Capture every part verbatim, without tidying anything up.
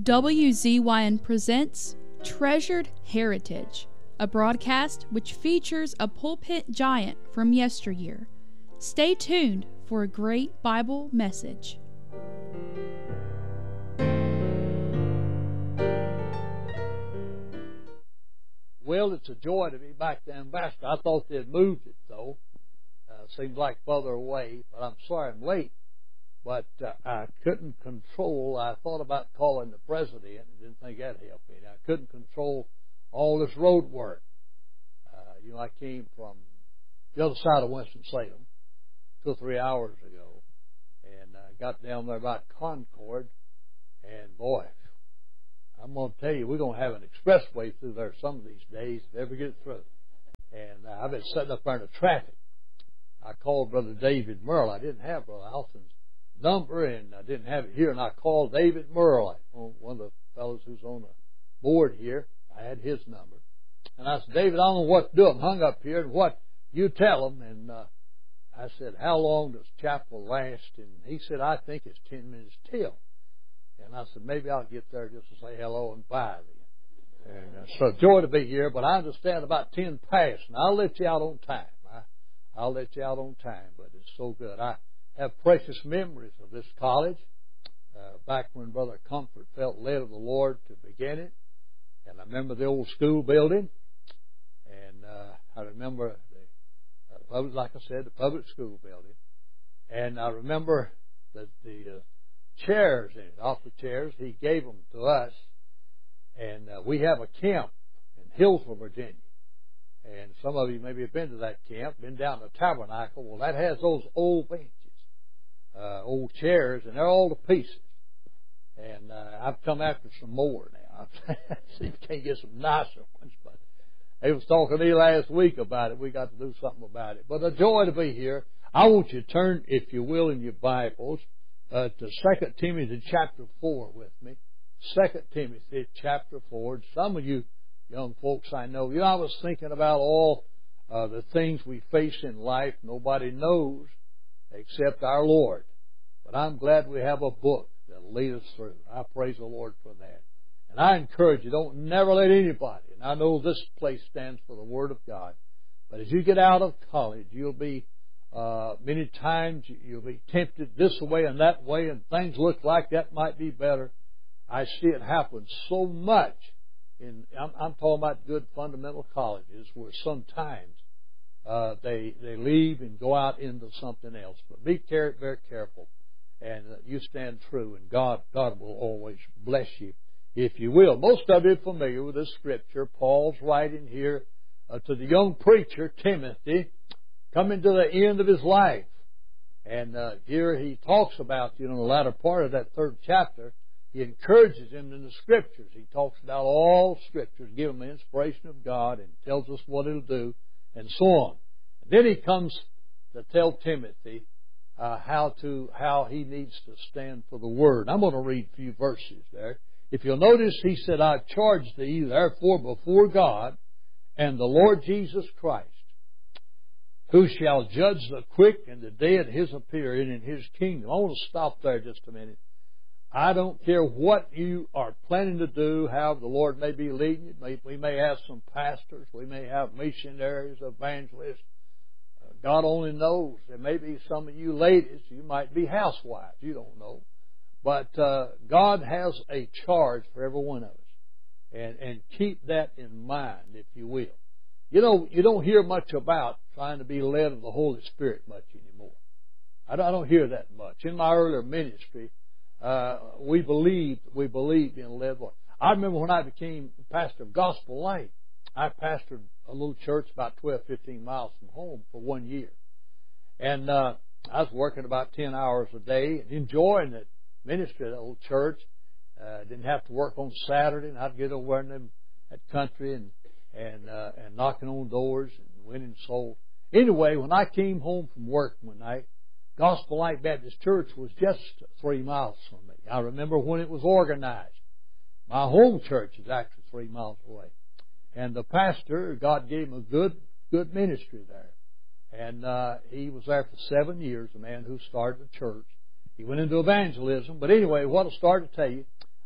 W Z Y N presents Treasured Heritage, a broadcast which features a pulpit giant from yesteryear. Stay tuned for a great Bible message. Well, it's a joy to be back to Ambassador. I thought they'd moved it, though. Uh, seems like further away, but I'm sorry I'm late. But uh, I couldn't control. I thought about calling the president and didn't think that'd help me. I couldn't control all this road work. Uh, you know, I came from the other side of Winston-Salem two or three hours ago and uh, got down there about Concord. And boy, I'm going to tell you, we're going to have an expressway through there some of these days if we ever get through. And uh, I've been sitting up there in the traffic. I called Brother David Merle. I didn't have Brother Alston's number, and I didn't have it here. And I called David Merle, one of the fellows who's on the board here. I had his number. And I said, David, I don't know what to do. I'm hung up here, and what you tell him. And uh, I said, how long does chapel last? And he said, I think it's ten minutes till. And I said, maybe I'll get there just to say hello and bye then. And uh, so joy to be here, but I understand about ten past, and I'll let you out on time. I, I'll let you out on time, but it's so good. I have precious memories of this college, uh, back when Brother Comfort felt led of the Lord to begin it. And I remember the old school building, and uh, I remember the uh, public, like I said, the public school building. And I remember that the uh, chairs in it, office chairs, he gave them to us. And uh, we have a camp in Hillsville, Virginia. And some of you maybe have been to that camp, been down to the Tabernacle. Well, that has those old benches, uh, old chairs, and they're all to pieces. And uh, I've come after some more now. See if we can't get some nicer ones. But they was talking to me last week about it. We got to do something about it. But a joy to be here. I want you to turn, if you will, in your Bibles uh, to Second Timothy chapter four with me. Second Timothy chapter four. Some of you young folks I know, you know, I was thinking about all uh, the things we face in life. Nobody knows except our Lord. But I'm glad we have a book that'll lead us through. I praise the Lord for that. And I encourage you, don't never let anybody, and I know this place stands for the Word of God, but as you get out of college, you'll be, uh, many times you'll be tempted this way and that way, and things look like that might be better. I see it happen so much. In, I'm, I'm talking about good fundamental colleges where sometimes uh, they they leave and go out into something else. But be care, very careful, and uh, you stand true, and God God will always bless you, if you will. Most of you are familiar with this scripture. Paul's writing here uh, to the young preacher, Timothy, coming to the end of his life. And uh, here he talks about, you know, the latter part of that third chapter, he encourages him in the Scriptures. He talks about all Scriptures, give him the inspiration of God, and tells us what it'll do, and so on. And then he comes to tell Timothy uh, how to how he needs to stand for the Word. I'm going to read a few verses there. If you'll notice, he said, I charge thee, therefore, before God and the Lord Jesus Christ, who shall judge the quick and the dead at His appearing in His kingdom. I want to stop there just a minute. I don't care what you are planning to do, how the Lord may be leading you. We may have some pastors. We may have missionaries, evangelists. Uh, God only knows. There may be some of you ladies, you might be housewives. You don't know. But uh, God has a charge for every one of us. And, and keep that in mind, if you will. You know, you don't hear much about trying to be led of the Holy Spirit much anymore. I don't, I don't hear that much. In my earlier ministry, Uh, we believed, we believed in led Lord. I remember when I became pastor of Gospel Light, I pastored a little church about twelve, fifteen miles from home for one year. And, uh, I was working about ten hours a day and enjoying the ministry of the old church. Uh, didn't have to work on Saturday, and I'd get over in them that country and, and, uh, and knocking on doors and winning souls. Anyway, when I came home from work one night, Gospel Light Baptist Church was just three miles from me. I remember when it was organized. My home church is actually three miles away. And the pastor, God gave him a good, good ministry there. And uh, he was there for seven years, the man who started the church. He went into evangelism. But anyway, what I'll start to tell you,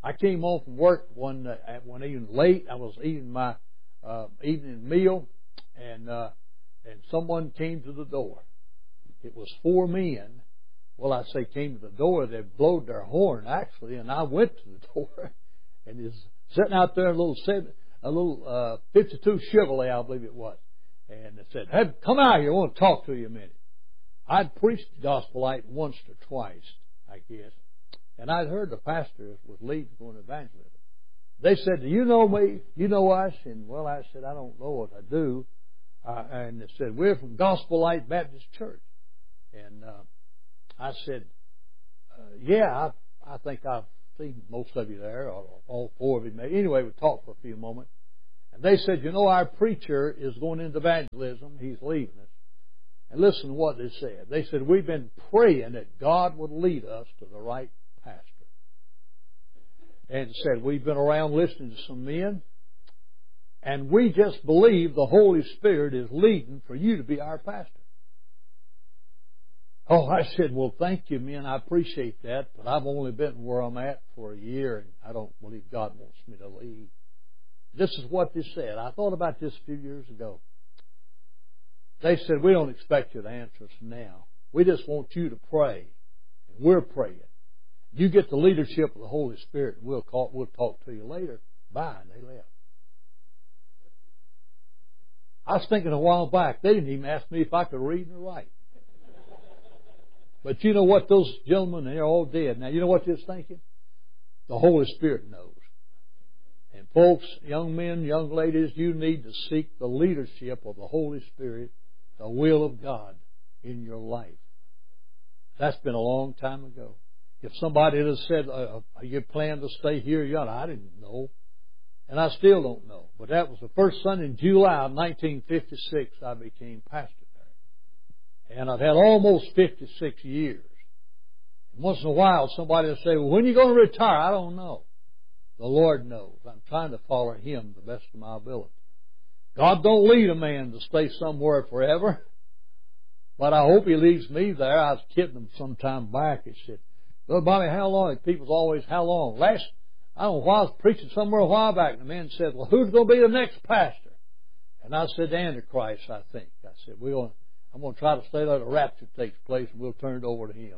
I came home from work one uh, one evening late. I was eating my uh, evening meal, and uh, and someone came to the door. It was four men. Well, I say came to the door. They blowed their horn actually, and I went to the door, and he's sitting out there in a little a little uh, fifty-two Chevrolet, I believe it was, and they said, "Hey, come out here. I want to talk to you a minute." I'd preached the gospel light once or twice, I guess, and I'd heard the pastor was leading going to evangelism. They said, "Do you know me? You know us?" And well, I said, "I don't know what I do." Uh, and they said, "We're from Gospel Light Baptist Church." And uh, I said, uh, "Yeah, I, I think I've seen most of you there, or all four of you maybe." Anyway, we talked for a few moments. And they said, "You know, our preacher is going into evangelism. He's leaving us." And listen to what they said. They said, "We've been praying that God would lead us to the right pastor." And said, "We've been around listening to some men, and we just believe the Holy Spirit is leading for you to be our pastor." Oh, I said, "Well, thank you, men. I appreciate that, but I've only been where I'm at for a year, and I don't believe God wants me to leave." This is what they said. I thought about this a few years ago. They said, "We don't expect you to answer us now. We just want you to pray, and we're praying. You get the leadership of the Holy Spirit, and we'll, call, we'll talk to you later." Bye, and they left. I was thinking a while back, they didn't even ask me if I could read or write. But you know what? Those gentlemen, they're all dead. Now, you know what they're thinking? The Holy Spirit knows. And folks, young men, young ladies, you need to seek the leadership of the Holy Spirit, the will of God in your life. That's been a long time ago. If somebody had said, uh, "You plan to stay here," you know, I didn't know. And I still don't know. But that was the first Sunday in July of nineteen fifty-six I became pastor there. And I've had almost fifty-six years. And once in a while somebody will say, "Well, when are you going to retire?" I don't know. The Lord knows. I'm trying to follow Him the best of my ability. God don't lead a man to stay somewhere forever. But I hope He leads me there. I was kidding him some time back. He said, "Brother Bobby, how long?" People's always, "How long?" Last, I don't know why I was preaching somewhere a while back, and the man said, "Well, who's going to be the next pastor?" And I said, "Antichrist, I think." I said, We're going, I'm going to try to stay there till the rapture takes place, and we'll turn it over to Him.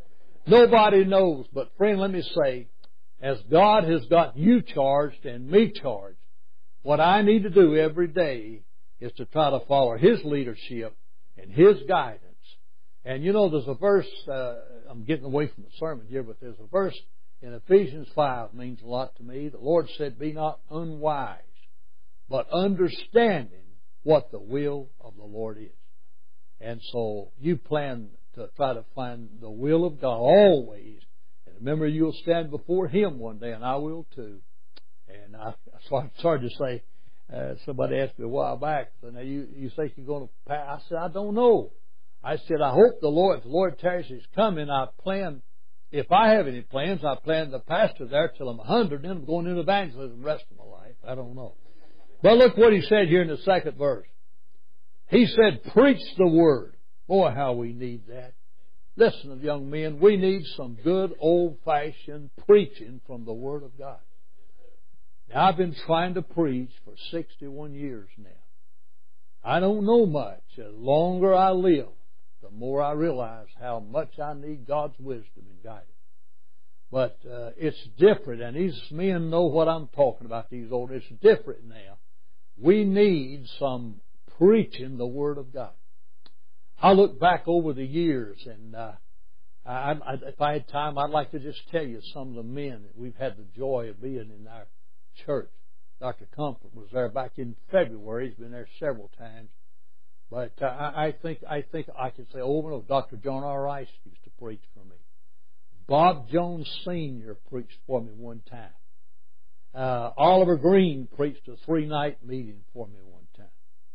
Nobody knows. But friend, let me say, as God has got you charged and me charged, what I need to do every day is to try to follow His leadership and His guidance. And you know, there's a verse, uh, I'm getting away from the sermon here, but there's a verse in Ephesians five means a lot to me. The Lord said, "Be not unwise, but understanding what the will of the Lord is." And so you plan to try to find the will of God always. And remember, you'll stand before Him one day, and I will too. And I, so I'm sorry to say, uh, somebody asked me a while back, so now you, you think you're going to pass? I said, I don't know. I said, I hope the Lord, if the Lord tarries His coming, I plan, if I have any plans, I plan to pastor there till I'm a hundred, then I'm going into evangelism the rest of my life. I don't know. But look what He said here in the second verse. He said, "Preach the Word." Boy, how we need that. Listen, young men, we need some good old-fashioned preaching from the Word of God. Now, I've been trying to preach for sixty-one years now. I don't know much. The longer I live, the more I realize how much I need God's wisdom and guidance. But uh, it's different, and these men know what I'm talking about, these old. It's different now. We need some preaching the Word of God. I look back over the years, and uh, I, I, if I had time, I'd like to just tell you some of the men that we've had the joy of being in our church. Doctor Comfort was there back in February. He's been there several times. But uh, I, I think I think I can say over and over, Doctor John R. Rice used to preach for me. Bob Jones Senior preached for me one time. Uh, Oliver Green preached a three-night meeting for me one time.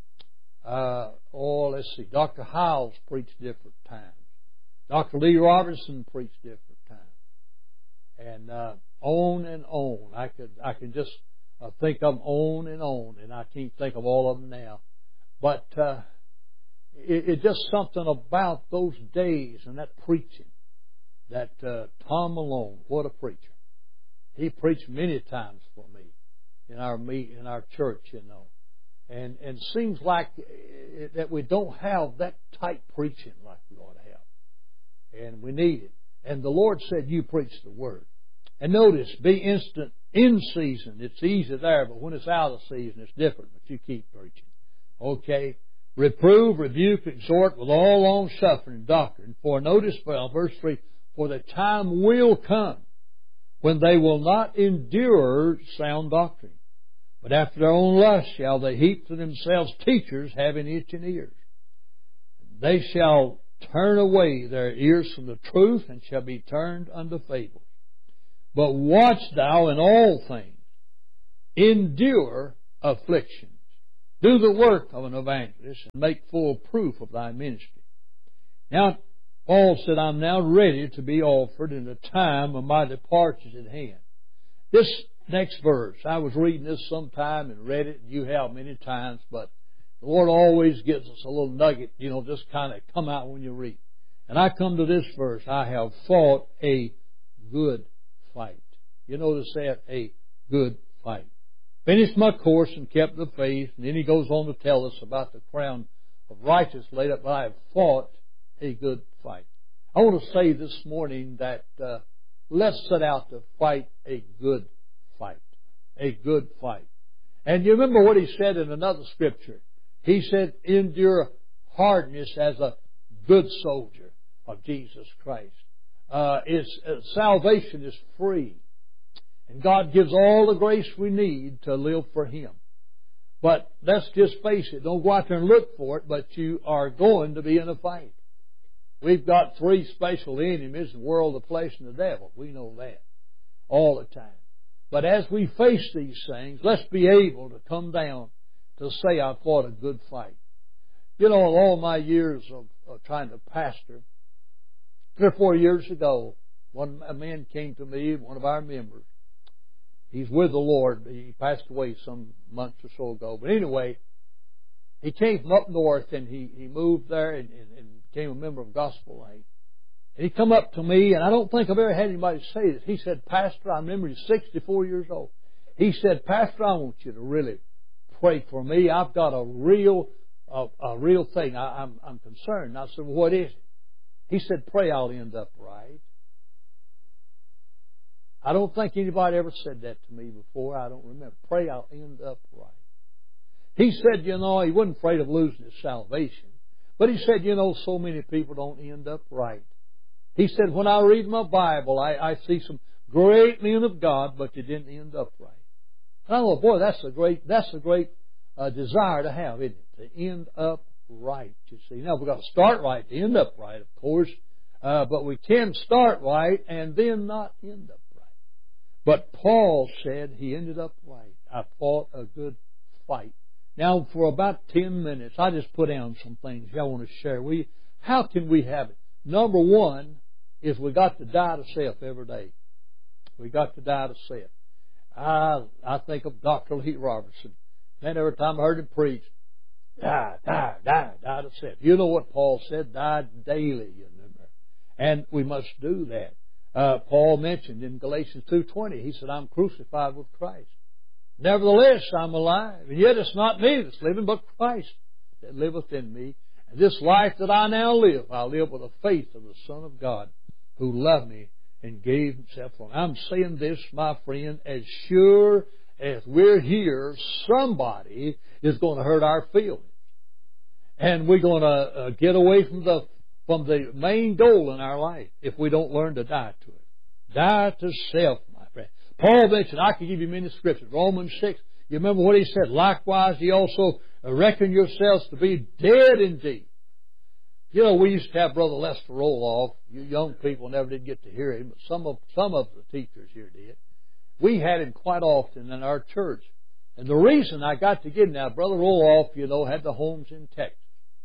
Uh, oh, let's see. Doctor Hiles preached different times. Doctor Lee Robertson preached different times. And uh, on and on. I could I can just uh, think of them on and on, and I can't think of all of them now. But uh, it, it's just something about those days and that preaching. That uh, Tom Malone, what a preacher. He preached many times for me in our meet in our church, you know. And and seems like that we don't have that type preaching like we ought to have. And we need it. And the Lord said, you preach the Word. And notice, be instant in season. It's easy there, but when it's out of season, it's different. But you keep preaching. Okay? Reprove, rebuke, exhort with all long suffering and doctrine. For notice, well, verse three, for the time will come when they will not endure sound doctrine, but after their own lust shall they heap to themselves teachers having itching ears. They shall turn away their ears from the truth and shall be turned unto fables. But watch thou in all things, endure afflictions, do the work of an evangelist, and make full proof of thy ministry. Now, Paul said, I'm now ready to be offered, and the time of my departure is at hand. This next verse, I was reading this sometime and read it, and you have many times, but the Lord always gives us a little nugget, you know, just kind of come out when you read. And I come to this verse, I have fought a good fight. You notice that, a good fight. Finished my course and kept the faith. And then he goes on to tell us about the crown of righteousness laid up. But I have fought a good fight. I want to say this morning that uh, let's set out to fight a good fight. A good fight. And you remember what he said in another scripture. He said, endure hardness as a good soldier of Jesus Christ. Uh, it's, uh, salvation is free. And God gives all the grace we need to live for Him. But let's just face it. Don't go out there and look for it, but you are going to be in a fight. We've got three special enemies, the world, the flesh, and the devil. We know that all the time. But as we face these things, let's be able to come down to say, I fought a good fight. You know, in all my years of, of trying to pastor, three or four years ago, one a man came to me, one of our members. He's with the Lord. He passed away some months or so ago. But anyway, he came from up north and he, he moved there and, and, and became a member of Gospel Light. And he come up to me, and I don't think I've ever had anybody say this. He said, Pastor, I remember he's sixty-four years old. He said, Pastor, I want you to really pray for me. I've got a real a, a real thing. I, I'm, I'm concerned. And I said, well, what is it? He said, pray I'll end up right. I don't think anybody ever said that to me before. I don't remember. Pray I'll end up right. He said, you know, he wasn't afraid of losing his salvation. But he said, you know, so many people don't end up right. He said, when I read my Bible, I, I see some great men of God, but they didn't end up right. And I thought, boy, that's a great, that's a great uh, desire to have, isn't it? To end up right, you see. Now, we've got to start right to end up right, of course. Uh, but we can start right and then not end up right. But Paul said he ended up right. I fought a good fight. Now, for about ten minutes, I just put down some things I want to share with you. How can we have it? Number one is we got to die to self every day. We got to die to self. I I think of Doctor Lee Robertson. Man, every time I heard him preach, die, die, die, die to self. You know what Paul said? Die daily, you remember. And we must do that. Uh, Paul mentioned in Galatians two twenty, he said, I'm crucified with Christ. Nevertheless, I'm alive. And yet it's not me that's living, but Christ that liveth in me. And this life that I now live, I live with the faith of the Son of God who loved me and gave Himself for me. I'm saying this, my friend, as sure as we're here, somebody is going to hurt our feelings. And we're going to uh, get away from the from the main goal in our life if we don't learn to die to it. Die to self, my friend. Paul mentioned, I could give you many scriptures. Romans six, you remember what he said? Likewise, ye also reckon yourselves to be dead indeed. You know, we used to have Brother Lester Roloff. You young people never did get to hear him, but some of some of the teachers here did. We had him quite often in our church. And the reason I got to get him now, Brother Roloff, you know, had the homes in Texas.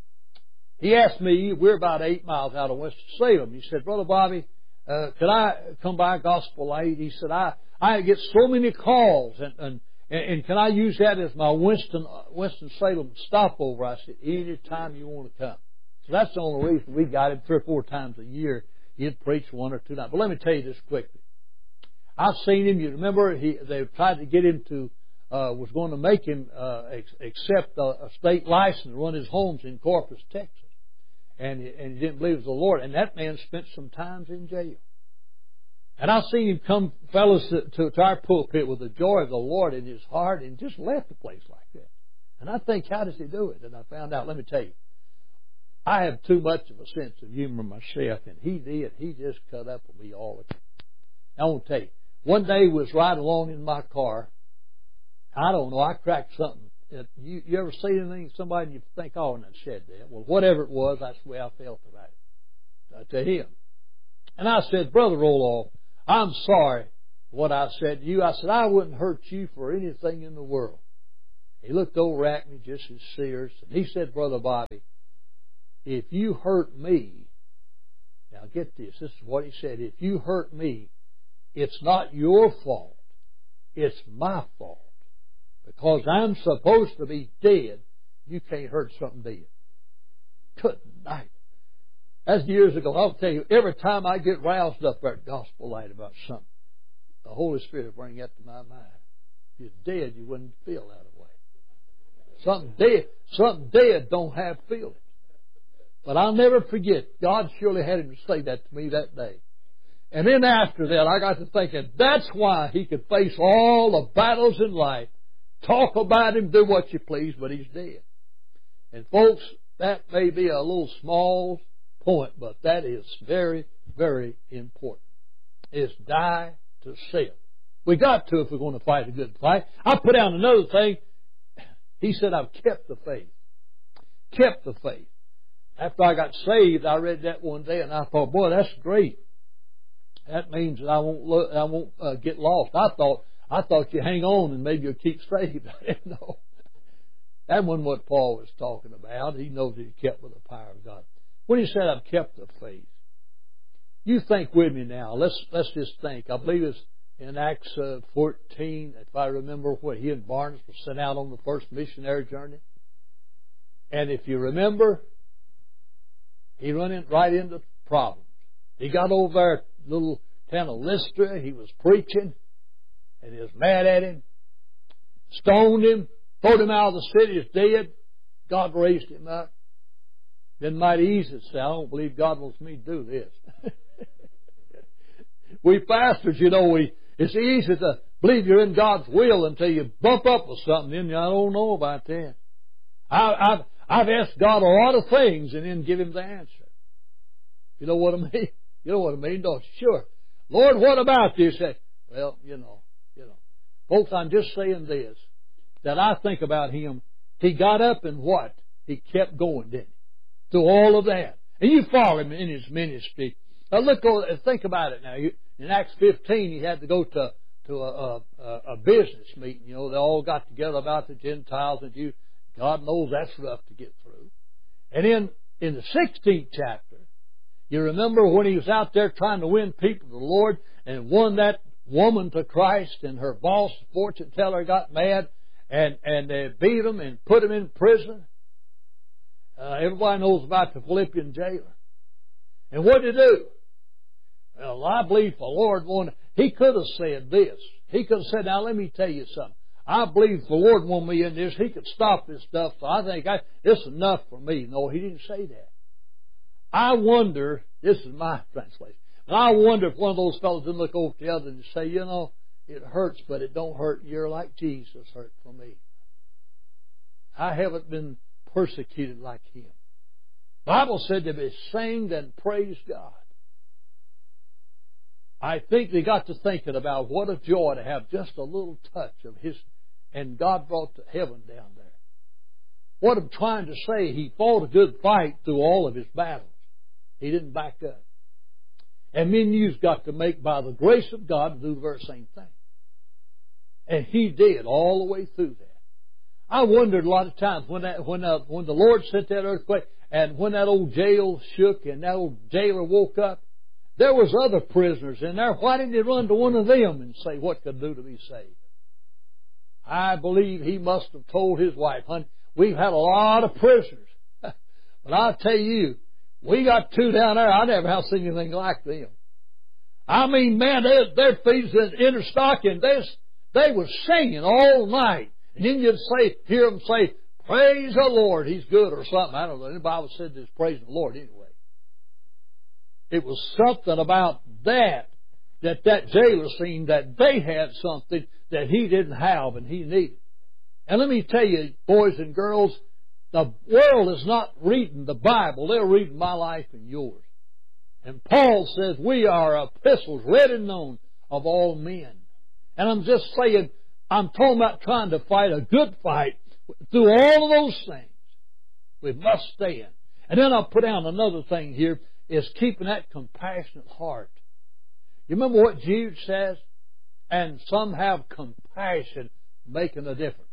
He asked me, we're about eight miles out of Winston-Salem. He said, Brother Bobby, uh, could I come by Gospel Light? He said, I, I get so many calls, and, and, and can I use that as my Winston, Winston-Salem stopover? I said, any time you want to come. So that's the only reason we got him three or four times a year. He'd preach one or two nights. But let me tell you this quickly. I've seen him. You remember he, they tried to get him to, uh, was going to make him uh, ex- accept a, a state license to run his homes in Corpus, Texas. And he, and he didn't believe it was the Lord. And that man spent some times in jail. And I've seen him come, fellas, to, to our pulpit with the joy of the Lord in his heart and just left the place like that. And I think, how does he do it? And I found out, let me tell you, I have too much of a sense of humor myself, and he did. He just cut up with me all the time. I want to tell you, one day we was riding along in my car. I don't know, I cracked something. You, you ever see anything, somebody, and you think, oh, and I said that. Well, whatever it was, that's the way I felt about it, uh, to him. And I said, Brother Roloff, I'm sorry for what I said to you. I said, I wouldn't hurt you for anything in the world. He looked over at me just as serious, and he said, Brother Bobby, if you hurt me, now get this, this is what he said, if you hurt me, it's not your fault, it's my fault. Because I'm supposed to be dead, you can't hurt something dead. Good night. That's years ago. I'll tell you, every time I get roused up at gospel light about something, the Holy Spirit will bring that to my mind. If you're dead, you wouldn't feel that way. Something dead, something dead don't have feelings. But I'll never forget, God surely had him to say that to me that day. And then after that, I got to thinking, that's why he could face all the battles in life. Talk about him, do what you please, but he's dead. And folks, that may be a little small point, but that is very, very important. Is die to self. We got to if we're going to fight a good fight. I put down another thing. He said, I've kept the faith. Kept the faith. After I got saved, I read that one day, and I thought, boy, that's great. That means that I won't lo- I won't uh, get lost. I thought I thought you hang on and maybe you'll keep saved. I didn't know. That wasn't what Paul was talking about. He knows that he kept with the power of God. When he said, I've kept the faith, you think with me now. Let's let's just think. I believe it's in Acts uh, fourteen, if I remember, where he and Barnabas were sent out on the first missionary journey. And if you remember, he run in, right into problems. He got over there at little town of Lystra. He was preaching, and he was mad at him, stoned him, threw him out of the city as dead. God raised him up. Been mighty easy to say, I don't believe God wants me to do this. We pastors, you know, we it's easy to believe you're in God's will until you bump up with something. Then I don't know about that. I, I've I've asked God a lot of things and then give Him the answer. You know what I mean? You know what I mean, don't you? Sure. Lord, what about this? Say, well, you know, you know. Folks, I'm just saying this, that I think about him. He got up and what? He kept going, didn't he? Through all of that. And you follow him in his ministry. Now look, think about it now. In Acts fifteen, he had to go to, to a, a, a business meeting. You know, they all got together about the Gentiles and Jews. God knows that's rough to get through. And then in the sixteenth chapter, you remember when he was out there trying to win people to the Lord and won that woman to Christ, and her boss, fortune teller, got mad and, and they beat him and put him in prison. Uh, everybody knows about the Philippian jailer. And what did he do? Well, I believe the Lord wanted, he could have said this. He could have said, now let me tell you something. I believe the Lord wanted me in this. He could stop this stuff. So I think I, this is enough for me. No, he didn't say that. I wonder, this is my translation, and I wonder if one of those fellows didn't look over to the other and say, you know, it hurts, but it don't hurt. You're like Jesus hurt for me. I haven't been persecuted like him. The Bible said to be sing and praise God. I think they got to thinking about what a joy to have just a little touch of His, and God brought the heaven down there. What I'm trying to say, he fought a good fight through all of his battles. He didn't back up. And men you've got to make, by the grace of God, do the very same thing. And he did all the way through that. I wondered a lot of times when that, when uh, when the Lord sent that earthquake, and when that old jail shook and that old jailer woke up, there was other prisoners in there. Why didn't he run to one of them and say, what could I do to be saved? I believe he must have told his wife, honey, we've had a lot of prisoners. But I'll tell you, we got two down there. I never have seen anything like them. I mean, man, their, their feet was in the stocking. They, they were singing all night. And then you'd say, hear them say, praise the Lord, He's good, or something. I don't know. The Bible said this, praising the Lord anyway. It was something about that, that that jailer seen, that they had something that he didn't have and he needed. And let me tell you, boys and girls, the world is not reading the Bible. They're reading my life and yours. And Paul says we are epistles read and known of all men. And I'm just saying, I'm talking about trying to fight a good fight through all of those things. We must stand. And then I'll put down another thing here, is keeping that compassionate heart. You remember what Jude says? And some have compassion making a difference.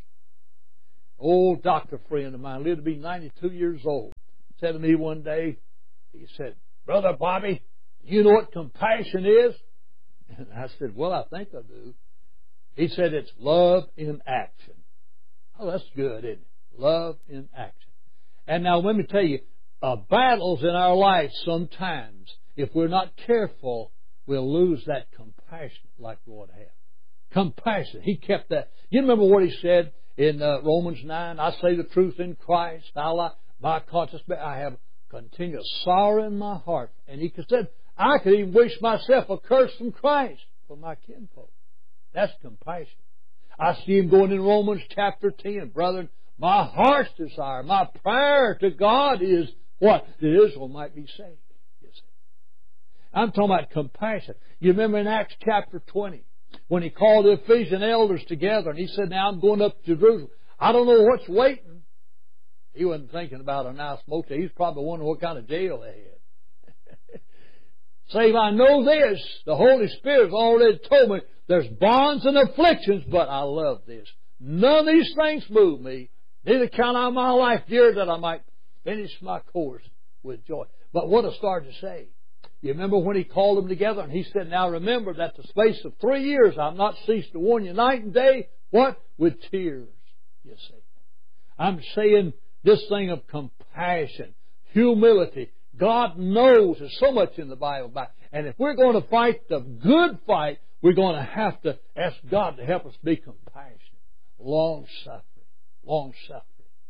Old doctor friend of mine, lived to be ninety-two years old, said to me one day, he said, Brother Bobby, do you know what compassion is? And I said, well, I think I do. He said, it's love in action. Oh, that's good, isn't it? Love in action. And now let me tell you, uh, battles in our life sometimes, if we're not careful, we'll lose that compassion like the Lord had. Compassion. He kept that. You remember what He said in uh, Romans nine? I say the truth in Christ. I lie. My conscience, I have continual sorrow in my heart. And He said, I could even wish myself a curse from Christ for my kinfolk. That's compassion. I see Him going in Romans chapter ten. Brethren, my heart's desire, my prayer to God is what? That Israel might be saved. You see. I'm talking about compassion. You remember in Acts chapter twenty, when He called the Ephesian elders together and He said, now I'm going up to Jerusalem. I don't know what's waiting. He wasn't thinking about a nice motel. He's probably wondering what kind of jail they had. Save I know this, the Holy Spirit has already told me there's bonds and afflictions, but I love this. None of these things move me. Neither count I my life dear that I might finish my course with joy. But what I started to say, you remember when He called them together and He said, now remember that the space of three years I've not ceased to warn you night and day. What? With tears, you see. I'm saying this thing of compassion, humility. God knows there's so much in the Bible about it. And if we're going to fight the good fight, we're going to have to ask God to help us be compassionate, long-suffering, long-suffering.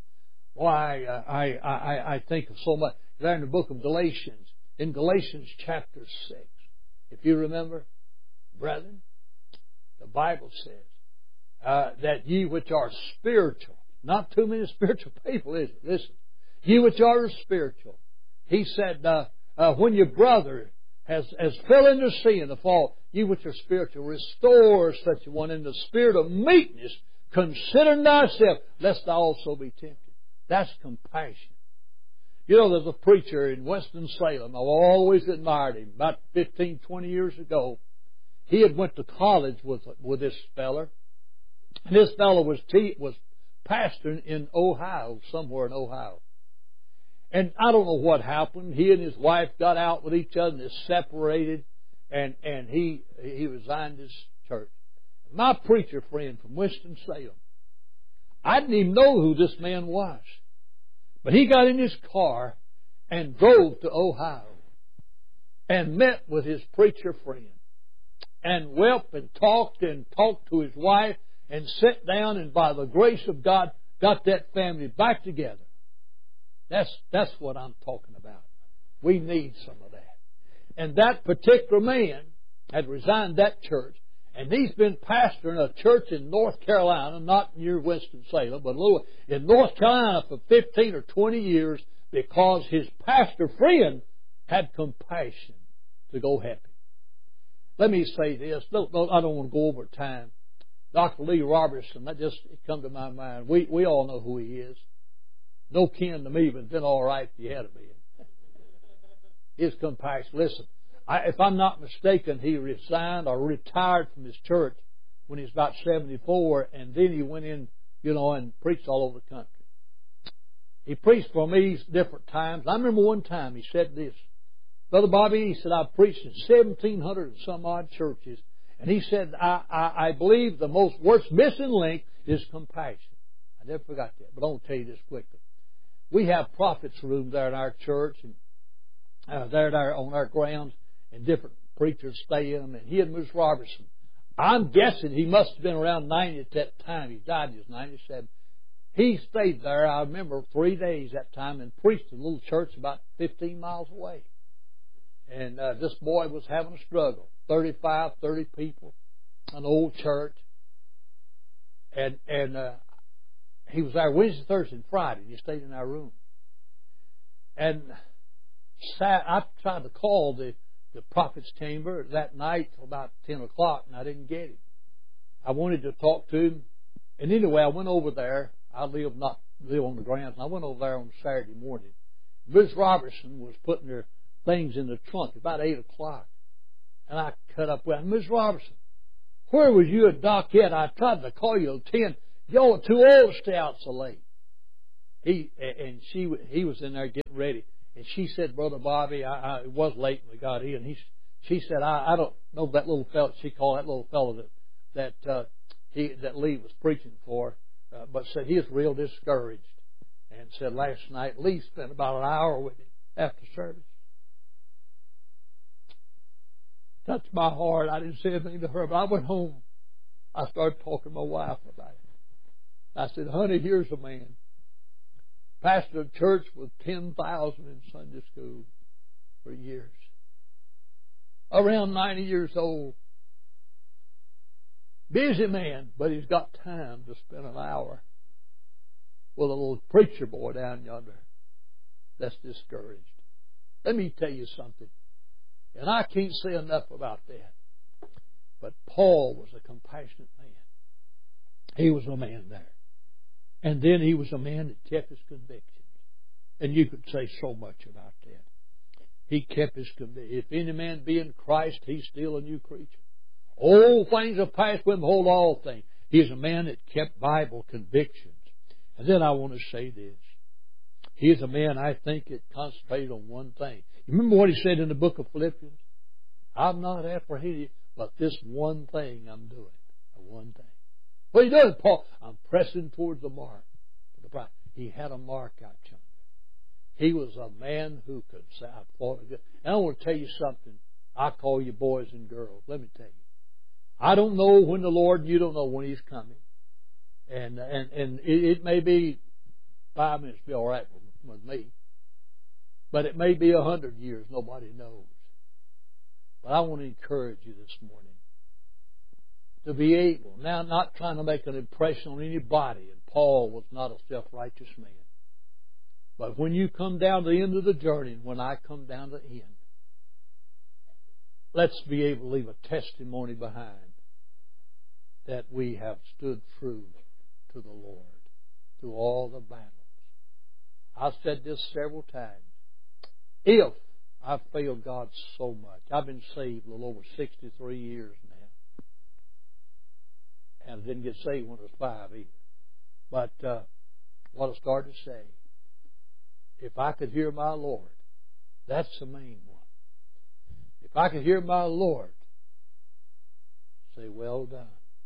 Why, uh, I, I, I think of so much. There in the book of Galatians, in Galatians chapter six, if you remember, brethren, the Bible says uh, that ye which are spiritual, not too many spiritual people, is it? Listen, ye which are spiritual, He said, uh, uh, when your brother has, has fell into sin, the fall, you which are spiritual, restore such a one in the spirit of meekness, considering thyself, lest thou also be tempted. That's compassion. You know, there's a preacher in Winston-Salem. I've always admired him. About fifteen, twenty years ago, he had went to college with with this feller. And this fellow was te- was pastoring in Ohio, somewhere in Ohio. And I don't know what happened. He and his wife got out with each other and they separated, and, and he he resigned his church. My preacher friend from Winston-Salem, I didn't even know who this man was. But he got in his car and drove to Ohio and met with his preacher friend and wept and talked and talked to his wife and sat down, and by the grace of God got that family back together. That's, that's what I'm talking about. We need some of that. And that particular man had resigned that church, and he's been pastoring a church in North Carolina, not near Winston-Salem, but a little in North Carolina for fifteen or twenty years, because his pastor friend had compassion to go help him. Let me say this. I don't want to go over time. Doctor Lee Robertson, that just come to my mind. We we all know who he is. No kin to me, but been all right if you had been. His compassion. Listen, I, if I'm not mistaken, he resigned or retired from his church when he was about seventy-four, and then he went in, you know, and preached all over the country. He preached for me different times. I remember one time he said this, Brother Bobby, he said, I've preached in seventeen hundred and some odd churches, and he said, I, I, I believe the most worst missing link is compassion. I never forgot that, but I want to tell you this quickly. We have prophets' room there in our church, and uh, there, there on our grounds, in different preacher staying, and he and Miss Robertson. I'm guessing he must have been around ninety at that time. He died, he was ninety-seven. He stayed there, I remember, three days that time and preached in a little church about fifteen miles away. And uh, this boy was having a struggle. thirty-five, thirty people, an old church. And and uh, he was there Wednesday, Thursday, and Friday. And he stayed in our room. And sat, I tried to call the, the prophet's chamber that night till about ten o'clock, and I didn't get him. I wanted to talk to him. And anyway, I went over there. I live not live on the grounds, and I went over there on Saturday morning. Miss Robertson was putting her things in the trunk about eight o'clock, and I cut up with her. Miss Robertson, where was you at Doc Ed? I tried to call you at ten. Y'all are too old to stay out so late. He and she he was in there getting ready, and she said, Brother Bobby, I, I, it was late when we got in. He she said, I, I don't know that little fellow. She called that little fellow that that uh, he that Lee was preaching for. Uh, but said he was real discouraged, and said last night Lee spent about an hour with him after service. Touched my heart. I didn't say anything to her, but I went home. I started talking to my wife about it. I said, honey, here's a man. Pastor of church with ten thousand in Sunday school for years. Around ninety years old. Busy man, but he's got time to spend an hour with a little preacher boy down yonder that's discouraged. Let me tell you something. And I can't say enough about that. But Paul was a compassionate man. He was a man there. And then he was a man that kept his convictions. And you could say so much about that. He kept his convictions. If any man be in Christ, he's still a new creature. Old things have passed with him, hold all things. He's a man that kept Bible convictions. And then I want to say this. He's a man, I think, that concentrated on one thing. You remember what he said in the book of Philippians? I'm not apprehended, but this one thing I'm doing. One thing. What are you doing, Paul? I'm pressing towards the mark. He had a mark out yonder. He was a man who could say, I fought a good. And I want to tell you something. I call you boys and girls. Let me tell you. I don't know when the Lord, you don't know when He's coming. And and, and it, it may be five minutes be all right with, with me. But it may be a hundred years. Nobody knows. But I want to encourage you this morning to be able, now not trying to make an impression on anybody, and Paul was not a self-righteous man. But when you come down to the end of the journey, and when I come down to the end, let's be able to leave a testimony behind that we have stood true to the Lord through all the battles. I've said this several times. If I've failed God so much, I've been saved a little over sixty-three years now. And I didn't get saved when I was five either. But uh, what I started to say, if I could hear my Lord, that's the main one. If I could hear my Lord say, well done.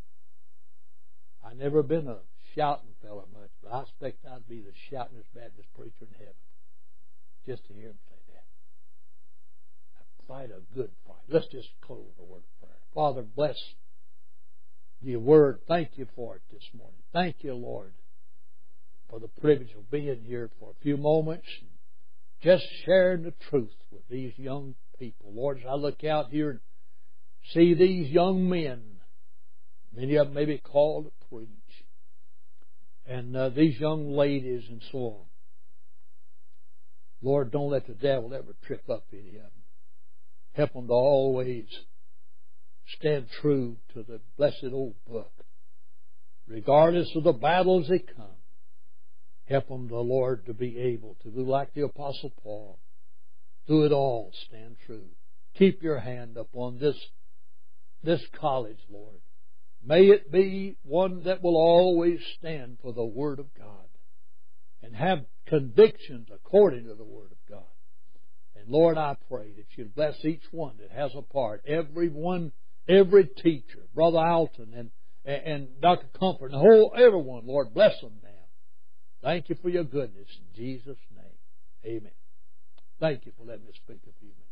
I never been a shouting fella much, but I expect I'd be the shoutingest Baptist preacher in heaven. Just to hear him say that. I fight a good fight. Let's just close with a word of prayer. Father, bless your word. Thank you for it this morning. Thank you, Lord, for the privilege of being here for a few moments and just sharing the truth with these young people. Lord, as I look out here and see these young men, many of them may be called to preach, and uh, these young ladies and so on. Lord, don't let the devil ever trip up any of them. Help them to always stand true to the blessed old book. Regardless of the battles that come, help them, the Lord, to be able to do like the Apostle Paul. Through it all, stand true. Keep your hand upon this, this college, Lord. May it be one that will always stand for the Word of God and have convictions according to the Word of God. And Lord, I pray that you'd bless each one that has a part. Everyone, every teacher, Brother Alton and, and Doctor Comfort, and the whole, everyone, Lord, bless them now. Thank you for your goodness. In Jesus' name, amen. Thank you for letting me speak a few minutes.